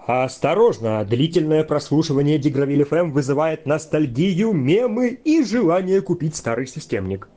Осторожно, длительное прослушивание Дигравиль FM вызывает ностальгию, мемы и желание купить старый системник.